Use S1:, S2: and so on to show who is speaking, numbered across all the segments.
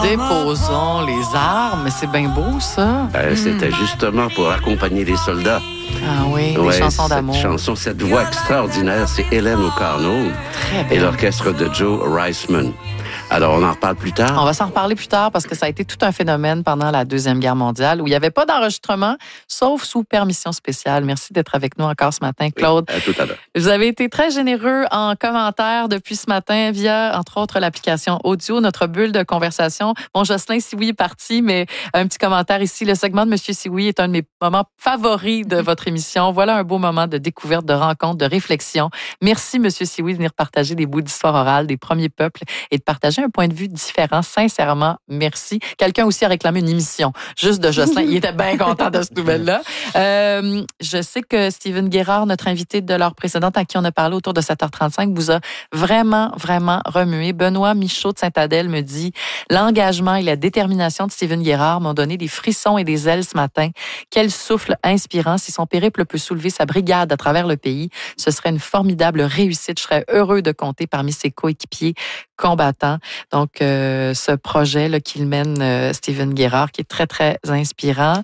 S1: Déposons les armes. C'est bien beau, ça.
S2: C'était justement pour accompagner les soldats.
S1: Ah oui, des chansons d'amour.
S2: Cette voix extraordinaire, c'est Hélène O'Connell et l'orchestre de Joe Reisman. Alors, on en reparle plus tard?
S1: On va s'en reparler plus tard parce que ça a été tout un phénomène pendant la Deuxième Guerre mondiale où il n'y avait pas d'enregistrement, sauf sous permission spéciale. Merci d'être avec nous encore ce matin, Claude.
S2: Oui, à tout à l'heure.
S1: Vous avez été très généreux en commentaires depuis ce matin via, entre autres, l'application audio, notre bulle de conversation. Bon, Jocelyn Sioui est parti, mais un petit commentaire ici. Le segment de Monsieur Sioui est un de mes moments favoris de votre émission. Voilà un beau moment de découverte, de rencontre, de réflexion. Merci, Monsieur Sioui, de venir partager des bouts d'histoire orale des premiers peuples et de partager un point de vue différent. Sincèrement, merci. Quelqu'un aussi a réclamé une émission juste de Jocelyn. Il était bien content de cette nouvelle-là. Je sais que Steven Guérard, notre invité de l'heure précédente à qui on a parlé autour de 7h35, vous a vraiment, vraiment remué. Benoît Michaud de Saint-Adèle me dit « L'engagement et la détermination de Steven Guérard m'ont donné des frissons et des ailes ce matin. Quel souffle inspirant. Si son périple peut soulever sa brigade à travers le pays, ce serait une formidable réussite. Je serais heureux de compter parmi ses coéquipiers combattants. » Donc, ce projet là qu'il mène, Steven Guérard, qui est très, très inspirant.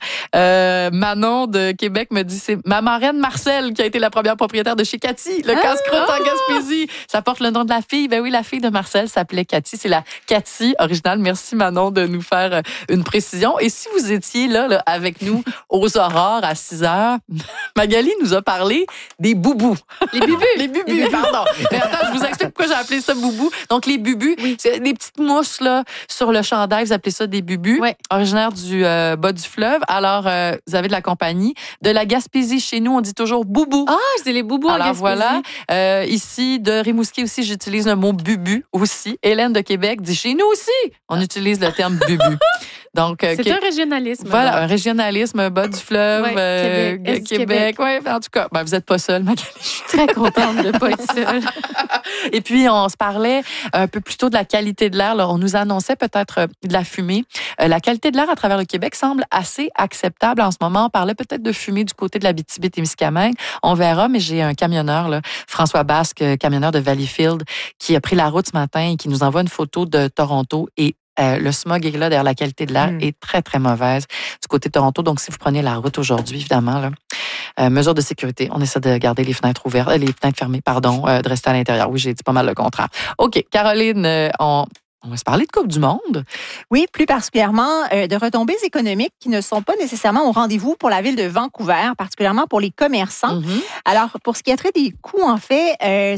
S1: Manon de Québec me dit, c'est ma marraine Marcel qui a été la première propriétaire de chez Cathy, le casse-croûte en Gaspésie. Ça porte le nom de la fille. Ben oui, la fille de Marcel s'appelait Cathy. C'est la Cathy originale. Merci Manon de nous faire une précision. Et si vous étiez là avec nous aux aurores à 6h, Magali nous a parlé des boubous.
S3: Les bubus.
S1: Les bubus, pardon. Mais attends, je vous explique pourquoi j'ai appelé ça boubou. Donc, les bubus, c'est des petites mousses là, sur le chandail. Vous appelez ça des bubus.
S3: Oui.
S1: Originaires du bas du fleuve. Alors, vous avez de la compagnie. De la Gaspésie, chez nous, on dit toujours boubou.
S3: Ah, c'est les boubous en
S1: Alors,
S3: Gaspésie.
S1: voilà. Ici, de Rimouski aussi, j'utilise le mot bubu aussi. Hélène de Québec dit chez nous aussi, on utilise le terme bubu. Donc,
S3: c'est un régionalisme.
S1: Voilà,
S3: donc.
S1: un régionalisme, bas du fleuve, Québec. Ouais, en tout cas, vous n'êtes pas seul, Magali.
S3: Je suis très contente de ne pas être seule.
S1: Et puis, on se parlait un peu plus tôt de la qualité de l'air. Là, on nous annonçait peut-être de la fumée. La qualité de l'air à travers le Québec semble assez acceptable en ce moment. On parlait peut-être de fumée du côté de la Abitibi-Témiscamingue. On verra, mais j'ai un camionneur, là, François Basque, camionneur de Valleyfield, qui a pris la route ce matin et qui nous envoie une photo de Toronto et le smog est là, d'ailleurs, la qualité de l'air est très, très mauvaise du côté de Toronto. Donc, si vous prenez la route aujourd'hui, évidemment, là, mesure de sécurité, on essaie de garder les fenêtres ouvertes, les fenêtres fermées, de rester à l'intérieur. Oui, j'ai dit pas mal le contraire. OK, Caroline, on va se parler de Coupe du Monde.
S4: Oui, plus particulièrement de retombées économiques qui ne sont pas nécessairement au rendez-vous pour la ville de Vancouver, particulièrement pour les commerçants. Alors, pour ce qui a trait des coûts, en fait,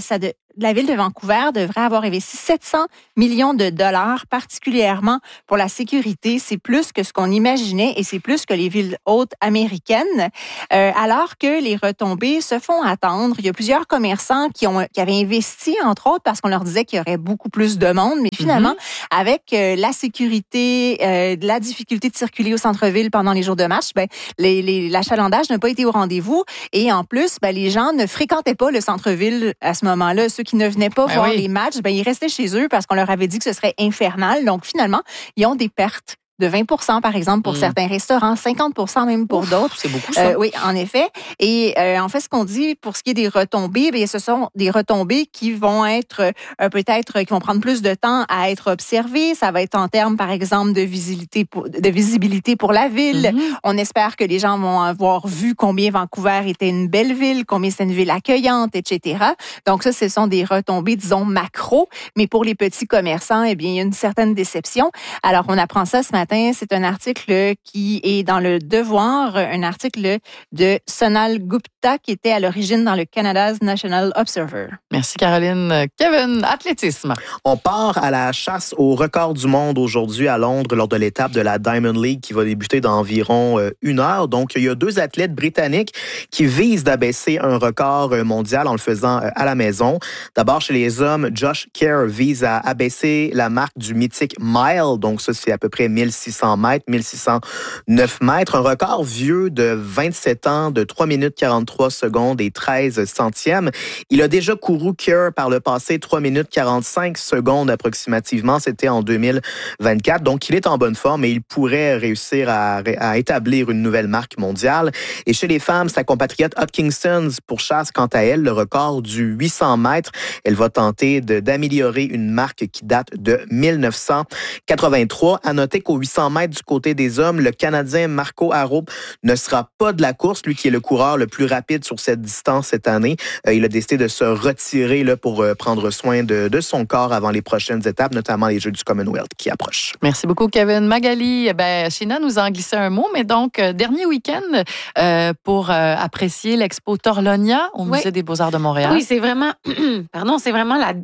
S4: la ville de Vancouver devrait avoir investi 700 millions de dollars, particulièrement pour la sécurité. C'est plus que ce qu'on imaginait et c'est plus que les villes hautes américaines. Alors que les retombées se font attendre. Il y a plusieurs commerçants qui avaient investi, entre autres, parce qu'on leur disait qu'il y aurait beaucoup plus de monde. Mais finalement, avec la sécurité, la difficulté de circuler au centre-ville pendant les jours de match, l'achalandage n'a pas été au rendez-vous. Et en plus, les gens ne fréquentaient pas le centre-ville à ce moment-là. Ceux qui ne venaient pas voir les matchs, ils restaient chez eux parce qu'on leur avait dit que ce serait infernal. Donc, finalement, ils ont des pertes de 20 par exemple, pour certains restaurants, 50 même pour d'autres.
S1: C'est beaucoup, ça.
S4: Oui, en effet. Et en fait, ce qu'on dit pour ce qui est des retombées, ce sont des retombées qui vont être qui vont prendre plus de temps à être observées. Ça va être en termes, par exemple, de visibilité pour la ville. On espère que les gens vont avoir vu combien Vancouver était une belle ville, combien c'est une ville accueillante, etc. Donc ça, ce sont des retombées, disons, macro. Mais pour les petits commerçants, il y a une certaine déception. Alors, on apprend ça ce matin. C'est un article qui est dans le Devoir, un article de Sonal Gupta qui était à l'origine dans le Canada's National Observer.
S1: Merci Caroline. Kevin, athlétisme.
S5: On part à la chasse au record du monde aujourd'hui à Londres lors de l'étape de la Diamond League qui va débuter dans environ 1 heure. Donc, il y a 2 athlètes britanniques qui visent d'abaisser un record mondial en le faisant à la maison. D'abord, chez les hommes, Josh Kerr vise à abaisser la marque du mythique mile. Donc, ça, c'est à peu près 1600 1600 mètres, 1609 mètres. Un record vieux de 27 ans, de 3 minutes 43 secondes et 13 centièmes. Il a déjà couru Cure par le passé 3 minutes 45 secondes approximativement. C'était en 2024. Donc, il est en bonne forme et il pourrait réussir à établir une nouvelle marque mondiale. Et chez les femmes, sa compatriote Hutchinson pourchasse quant à elle le record du 800 mètres. Elle va tenter d'améliorer une marque qui date de 1983. À noter qu'au 800 mètres du côté des hommes, le Canadien Marco Arrup ne sera pas de la course, lui qui est le coureur le plus rapide sur cette distance cette année. Il a décidé de se retirer là, pour prendre soin de son corps avant les prochaines étapes, notamment les Jeux du Commonwealth qui approchent.
S1: Merci beaucoup, Kevin. Magali, Sheena nous a en glissé un mot, mais donc, dernier week-end pour apprécier l'expo Torlonia au Musée des Beaux-Arts de Montréal.
S3: Oui, c'est vraiment... Pardon, c'est vraiment la...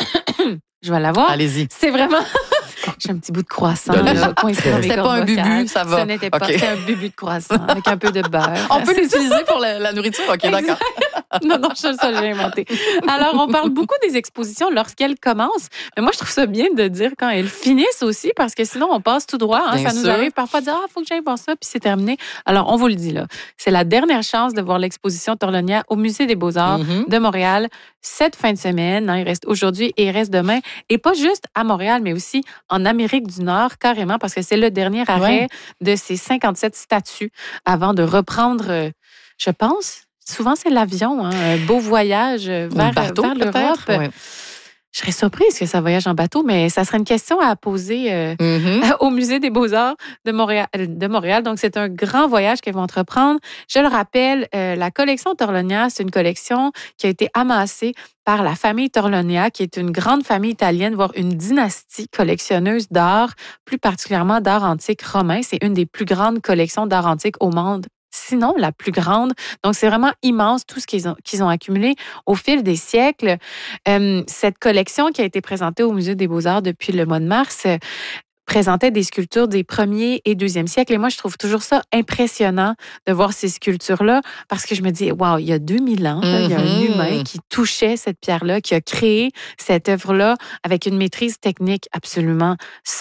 S3: Je vais l'avoir.
S1: Allez-y.
S3: C'est vraiment... J'ai un petit bout de croissant.
S1: C'était pas un bubu, ça va.
S3: Ce n'était pas. C'était un bubu de croissant avec un peu de beurre.
S1: On peut l'utiliser pour la nourriture? OK, d'accord.
S3: Non, ça, j'ai inventé. Alors, on parle beaucoup des expositions lorsqu'elles commencent. Mais moi, je trouve ça bien de dire quand elles finissent aussi, parce que sinon, on passe tout droit. Hein. Ça nous arrive parfois de dire, faut que j'aille voir ça, puis c'est terminé. Alors, on vous le dit là. C'est la dernière chance de voir l'exposition Torlonia au Musée des Beaux-Arts de Montréal cette fin de semaine. Hein. Il reste aujourd'hui et il reste demain. Et pas juste à Montréal, mais aussi en Amérique du Nord, carrément, parce que c'est le dernier arrêt de ces 57 statues avant de reprendre, je pense, souvent c'est l'avion, hein, un beau voyage vers l'Europe. Ouais. Je serais surprise que ça voyage en bateau, mais ça serait une question à poser au Musée des Beaux-Arts de Montréal. Donc, c'est un grand voyage qu'ils vont entreprendre. Je le rappelle, la collection Torlonia, c'est une collection qui a été amassée par la famille Torlonia, qui est une grande famille italienne, voire une dynastie collectionneuse d'art, plus particulièrement d'art antique romain. C'est une des plus grandes collections d'art antique au monde. Sinon la plus grande. Donc, c'est vraiment immense tout ce qu'ils ont accumulé au fil des siècles. Cette collection qui a été présentée au Musée des Beaux-Arts depuis le mois de mars présentait des sculptures des 1er et 2e siècles. Et moi, je trouve toujours ça impressionnant de voir ces sculptures-là parce que je me dis, wow, il y a 2000 ans, là, il y a un humain qui touchait cette pierre-là, qui a créé cette œuvre-là avec une maîtrise technique absolument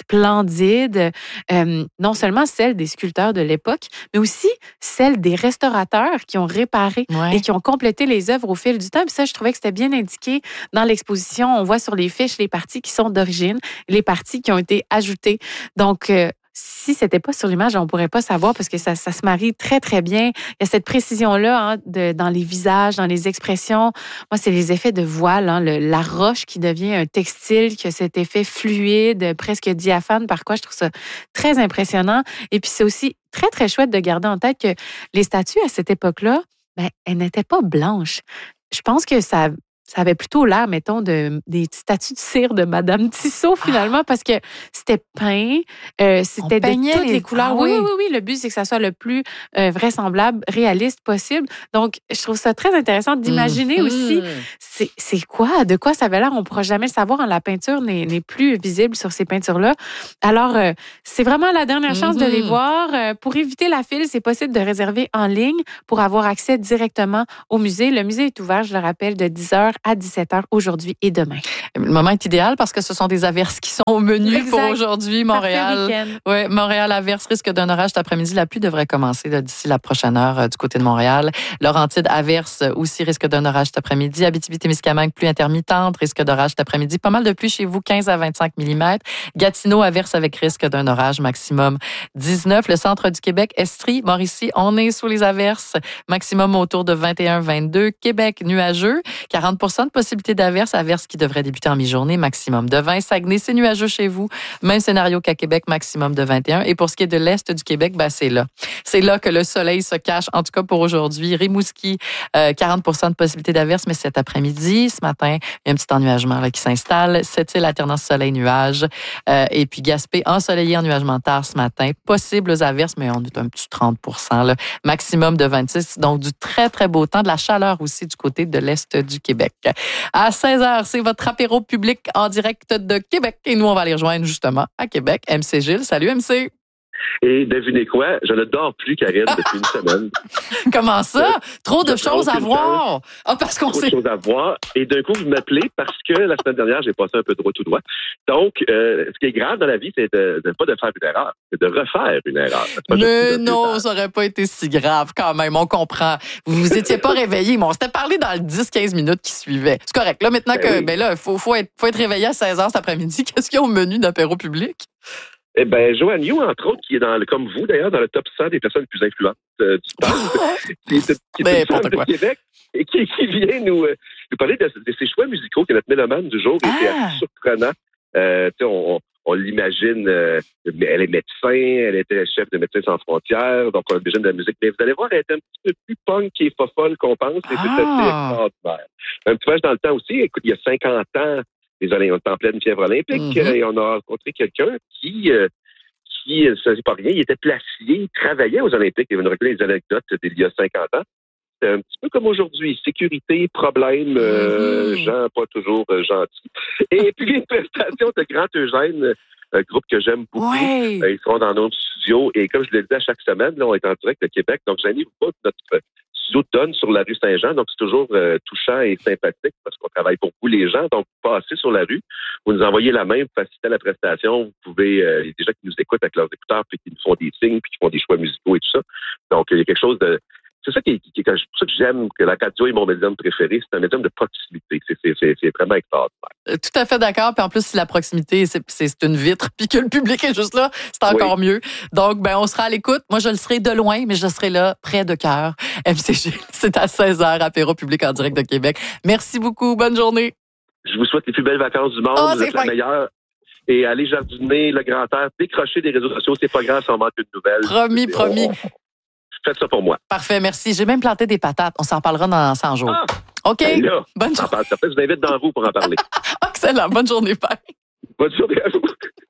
S3: splendide. Non seulement celle des sculpteurs de l'époque, mais aussi celle des restaurateurs qui ont réparé et qui ont complété les œuvres au fil du temps. Puis ça, je trouvais que c'était bien indiqué dans l'exposition. On voit sur les fiches les parties qui sont d'origine, les parties qui ont été ajoutées. Donc, si c'était pas sur l'image, on pourrait pas savoir parce que ça se marie très, très bien. Il y a cette précision-là dans les visages, dans les expressions. Moi, c'est les effets de voile, hein, la roche qui devient un textile, qui a cet effet fluide, presque diaphane, par quoi je trouve ça très impressionnant. Et puis, c'est aussi très, très chouette de garder en tête que les statues à cette époque-là, elles n'étaient pas blanches. Je pense que ça avait plutôt l'air, mettons, des statues de cire de Madame Tissot, finalement, parce que c'était peint, c'était de toutes les couleurs. Oui. Le but, c'est que ça soit le plus vraisemblable, réaliste possible. Donc, je trouve ça très intéressant d'imaginer aussi c'est quoi, de quoi ça avait l'air. On ne pourra jamais le savoir. La peinture n'est plus visible sur ces peintures-là. Alors, c'est vraiment la dernière chance de les voir. Pour éviter la file, c'est possible de réserver en ligne pour avoir accès directement au musée. Le musée est ouvert, je le rappelle, de 10h à 17h aujourd'hui et demain.
S1: Le moment est idéal parce que ce sont des averses qui sont au menu pour aujourd'hui. Montréal. Oui, Montréal averse, risque d'un orage cet après-midi. La pluie devrait commencer d'ici la prochaine heure du côté de Montréal. Laurentides averse aussi, risque d'un orage cet après-midi. Abitibi-Témiscamingue, pluie intermittente, risque d'orage cet après-midi. Pas mal de pluie chez vous, 15 à 25 mm. Gatineau averse avec risque d'un orage, maximum 19. Le centre du Québec, Estrie, Mauricie, on est sous les averses, maximum autour de 21-22. Québec, nuageux, 40% de possibilité d'averse qui devrait débuter en mi-journée, maximum de 20. Saguenay, c'est nuageux chez vous. Même scénario qu'à Québec, maximum de 21. Et pour ce qui est de l'Est du Québec, c'est là. C'est là que le soleil se cache, en tout cas pour aujourd'hui. Rimouski, 40% de possibilité d'averse, mais cet après-midi, ce matin, il y a un petit ennuagement là, qui s'installe. Sept-Îles, alternance soleil-nuage. Et puis Gaspé, ensoleillé, ennuagement tard ce matin. Possibles averses, mais on est un petit 30%. Là. Maximum de 26. Donc, du très, très beau temps. De la chaleur aussi du côté de l'Est du Québec. À 16h, c'est votre apéro public en direct de Québec. Et nous, on va aller rejoindre justement à Québec MC Gilles. Salut MC!
S6: Et devinez quoi? Je ne dors plus, Karine, depuis une semaine.
S1: Comment ça? Trop de choses à voir. Ah, parce qu'on
S6: sait. Trop de choses à voir. Et d'un coup, vous m'appelez parce que la semaine dernière, j'ai passé un peu droit tout droit. Donc, ce qui est grave dans la vie, c'est de pas de faire une erreur, c'est de refaire une erreur.
S1: Mais non, ça aurait pas été si grave quand même. On comprend. Vous vous étiez pas réveillé, mais on s'était parlé dans les 10-15 minutes qui suivaient. C'est correct. Là, maintenant il faut être réveillé à 16h cet après-midi. Qu'est-ce qu'il y a au menu d'apéro public?
S6: Eh bien, Joanne Yu, entre autres, qui est comme vous d'ailleurs, dans le top 100 des personnes les plus influentes du temps, qui est une femme de Québec et qui vient nous parler de ses choix musicaux, qui est notre mélomane du jour, et c'est assez surprenant. On l'imagine, elle est médecin, elle était chef de Médecins sans frontières, donc on imagine de la musique. Mais vous allez voir, elle est un petit peu plus punk et fofolle qu'on pense, et c'est assez extraordinaire. Un petit peu dans le temps aussi, écoute, il y a 50 ans, on était en pleine fièvre olympique, et on a rencontré quelqu'un qui ne faisait pas rien, il était placier, il travaillait aux Olympiques, il va nous raconter les anecdotes d'il y a 50 ans. C'est un petit peu comme aujourd'hui, sécurité, problème, gens pas toujours gentils. Et puis une prestation de Grand Eugène, un groupe que j'aime beaucoup.
S1: Ouais.
S6: Ils seront dans notre studio, et comme je le disais à chaque semaine, là, on est en direct de Québec, donc j'anime pas notre studio donne sur la rue Saint-Jean, donc c'est toujours touchant et sympathique parce qu'on travaille pour vous les gens, donc vous passez sur la rue, vous nous envoyez la main, vous facilitez la prestation, vous pouvez, il y a des gens qui nous écoutent avec leurs écouteurs, puis qui nous font des signes, puis qui font des choix musicaux et tout ça. Donc il y a quelque chose de... C'est ça c'est pour ça que j'aime que la radio est mon médium préféré, c'est un médium de proximité, c'est vraiment extraordinaire.
S1: Tout à fait d'accord, puis en plus si la proximité c'est une vitre, puis que le public est juste là, c'est encore mieux. Donc on sera à l'écoute. Moi je le serai de loin, mais je serai là près de cœur. MCG, c'est à 16h, apéro public en direct de Québec. Merci beaucoup, bonne journée.
S6: Je vous souhaite les plus belles vacances du monde, vous êtes la meilleure. Et allez jardiner, le grand air, décrocher des réseaux sociaux, c'est pas grave si on manque une nouvelle.
S1: Promis.
S6: Faites ça pour moi.
S1: Parfait, merci. J'ai même planté des patates. On s'en parlera dans 100 jours. OK?
S6: Ben là,
S1: bonne journée.
S6: Je vous invite dans vous pour en parler.
S1: Excellent. Bonne journée, bye.
S6: Bonne journée à vous.